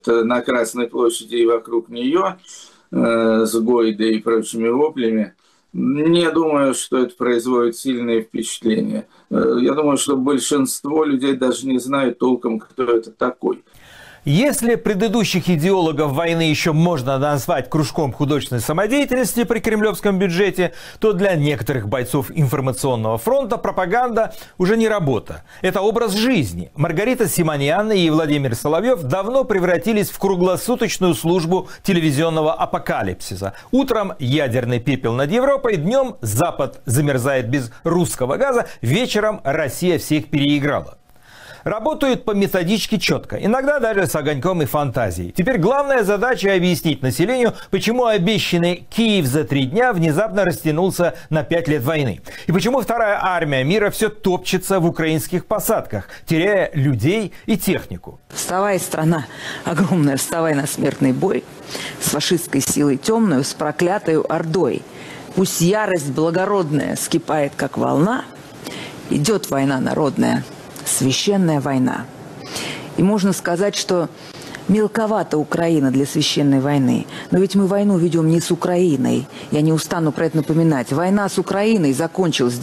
на Красной площади и вокруг нее с Гойдой и прочими воплями, не думаю, что это производит сильное впечатление. Я думаю, что большинство людей даже не знают толком, кто это такой. Если предыдущих идеологов войны еще можно назвать кружком художественной самодеятельности при кремлевском бюджете, то для некоторых бойцов информационного фронта пропаганда уже не работа. Это образ жизни. Маргарита Симоньян и Владимир Соловьев давно превратились в круглосуточную службу телевизионного апокалипсиса. Утром ядерный пепел над Европой, днем Запад замерзает без русского газа, вечером Россия всех переиграла. Работают по методичке четко, иногда даже с огоньком и фантазией. Теперь главная задача — объяснить населению, почему обещанный Киев за 3 дня внезапно растянулся на 5 лет войны. И почему вторая армия мира все топчется в украинских посадках, теряя людей и технику. Вставай, страна огромная, вставай на смертный бой с фашистской силой темную, с проклятою ордой. Пусть ярость благородная скипает, как волна, идет война народная. Священная война. И можно сказать, что мелковата Украина для священной войны. Но ведь мы войну ведем не с Украиной. Я не устану про это напоминать. Война с Украиной закончилась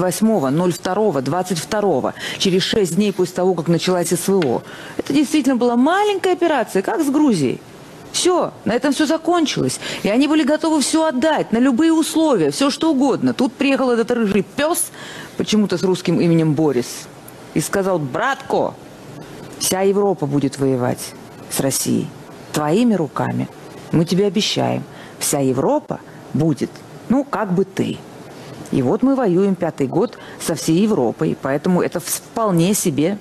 28.02.22, через 6 дней после того, как началась СВО. Это действительно была маленькая операция, как с Грузией. Все, на этом все закончилось. И они были готовы все отдать, на любые условия, все что угодно. Тут приехал этот рыжий пес, почему-то с русским именем Борис, и сказал: братко, вся Европа будет воевать с Россией твоими руками. Мы тебе обещаем, вся Европа будет, ну, как бы ты. И вот мы воюем 5-й год со всей Европой, поэтому это вполне себе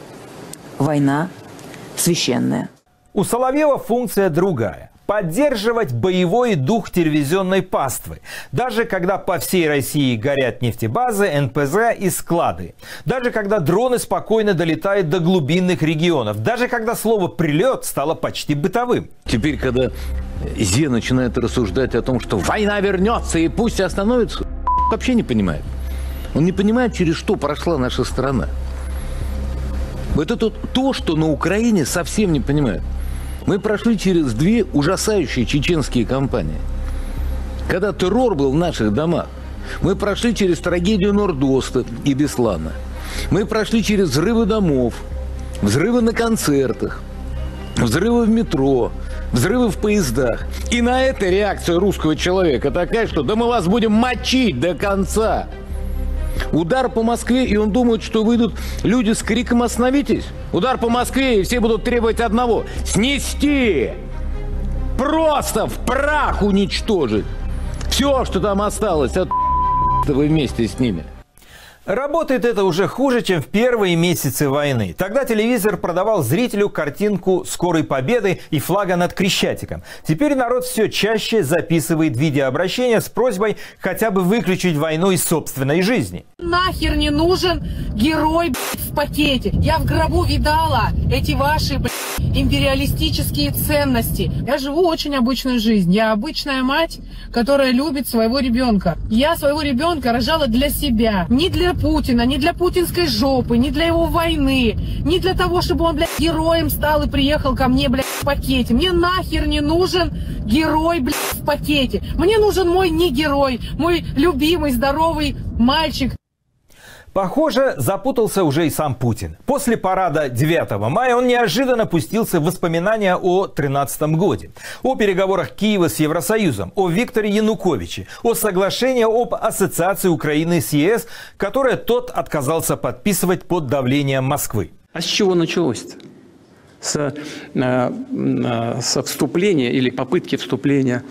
война священная. У Соловьева функция другая. Поддерживать боевой дух телевизионной паствы. Даже когда по всей России горят нефтебазы, НПЗ и склады. Даже когда дроны спокойно долетают до глубинных регионов. Даже когда слово «прилет» стало почти бытовым. Теперь, когда Зе начинает рассуждать о том, что война вернется и пусть остановится, вообще не понимает. Он не понимает, через что прошла наша страна. Вот это то, что на Украине совсем не понимают. Мы прошли через 2 ужасающие чеченские кампании. Когда террор был в наших домах. Мы прошли через трагедию Нордоста и Беслана. Мы прошли через взрывы домов, взрывы на концертах, взрывы в метро, взрывы в поездах. И на это реакция русского человека такая, что да мы вас будем мочить до конца. Удар по Москве, и он думает, что выйдут люди с криком «Остановитесь!». Удар по Москве, и все будут требовать одного – снести! Просто в прах уничтожить! Все, что там осталось, от вы вместе с ними. Работает это уже хуже, чем в первые месяцы войны. Тогда телевизор продавал зрителю картинку скорой победы и флага над Крещатиком. Теперь народ все чаще записывает видеообращения с просьбой хотя бы выключить войну из собственной жизни. Нахер не нужен герой в пакете. Я в гробу видала эти ваши империалистические ценности. Я живу очень обычную жизнь. Я обычная мать, которая любит своего ребенка. Я своего ребенка рожала для себя, не для Путина, не для путинской жопы, не для его войны, не для того, чтобы он, блядь, героем стал и приехал ко мне, блядь, в пакете. Мне нахер не нужен герой, блядь, в пакете. Мне нужен мой не герой, мой любимый, здоровый мальчик. Похоже, запутался уже и сам Путин. После парада 9 мая он неожиданно пустился в воспоминания о 2013 году, о переговорах Киева с Евросоюзом, о Викторе Януковиче, о соглашении об ассоциации Украины с ЕС, которое тот отказался подписывать под давлением Москвы. А с чего началось-то? Со вступления или попытки вступления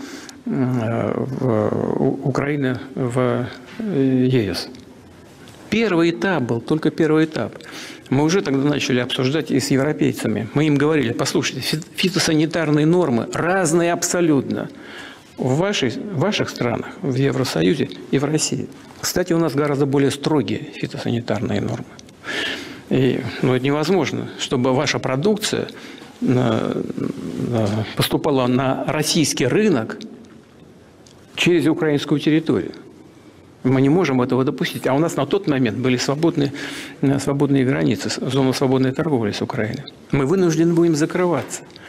Украины в ЕС. Первый этап был, только первый этап. Мы уже тогда начали обсуждать и с европейцами. Мы им говорили: послушайте, фитосанитарные нормы разные абсолютно в ваших странах, в Евросоюзе и в России. Кстати, у нас гораздо более строгие фитосанитарные нормы. Но это невозможно, чтобы ваша продукция поступала на российский рынок через украинскую территорию. Мы не можем этого допустить. А у нас на тот момент были свободные границы, зона свободной торговли с Украиной. Мы вынуждены будем закрываться.